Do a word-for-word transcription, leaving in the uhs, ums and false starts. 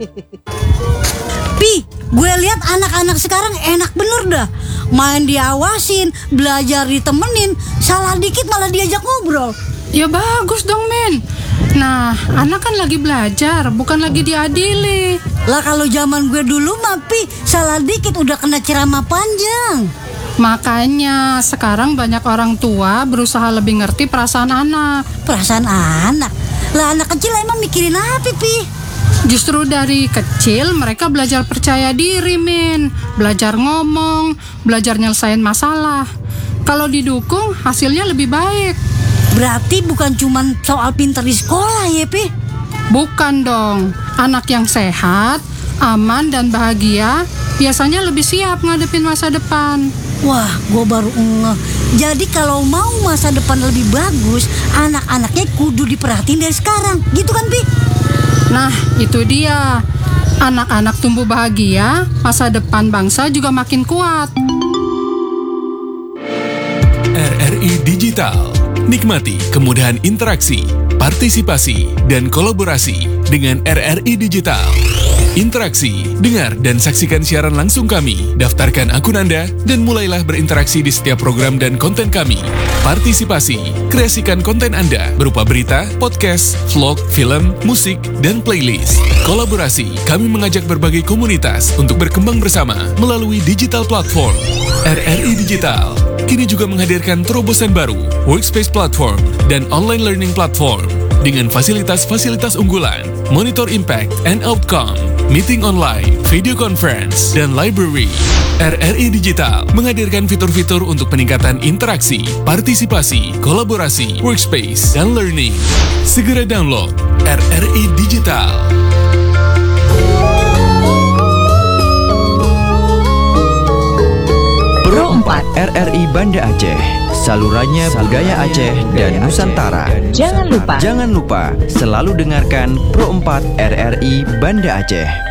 Pi, gue lihat anak-anak sekarang enak bener dah. Main diawasin, belajar ditemenin, salah dikit malah diajak ngobrol. Ya bagus dong, men. Nah, anak kan lagi belajar, bukan lagi diadili. Lah kalau zaman gue dulu mah, Pi, salah dikit udah kena ceramah panjang. Makanya sekarang banyak orang tua berusaha lebih ngerti perasaan anak. Perasaan anak? Lah anak kecil emang mikirin apa, Pi? Justru dari kecil mereka belajar percaya diri, Min. Belajar ngomong, belajar nyelesain masalah. Kalau didukung, hasilnya lebih baik. Berarti bukan cuma soal pintar di sekolah ya, Pi? Bukan dong. Anak yang sehat, aman, dan bahagia biasanya lebih siap ngadepin masa depan. Wah, gue baru ngeh. Jadi kalau mau masa depan lebih bagus, anak-anaknya kudu diperhatiin dari sekarang. Gitu kan, Pi? Nah, itu dia. Anak-anak tumbuh bahagia, masa depan bangsa juga makin kuat. R R I Digital. Nikmati kemudahan interaksi, partisipasi, dan kolaborasi dengan R R I Digital. Interaksi, dengar dan saksikan siaran langsung kami, daftarkan akun Anda, dan mulailah berinteraksi di setiap program dan konten kami. Partisipasi, kreasikan konten Anda berupa berita, podcast, vlog, film, musik, dan playlist. Kolaborasi, kami mengajak berbagai komunitas untuk berkembang bersama melalui digital platform. R R I Digital kini juga menghadirkan terobosan baru, workspace platform, dan online learning platform dengan fasilitas-fasilitas unggulan, monitor impact and outcome, meeting online, video conference, dan library. R R I Digital menghadirkan fitur-fitur untuk peningkatan interaksi, partisipasi, kolaborasi, workspace, dan learning. Segera download R R I Digital. Pro empat R R I Banda Aceh, salurannya budaya Aceh dan Nusantara. Jangan lupa, Jangan lupa selalu dengarkan Pro empat R R I Banda Aceh.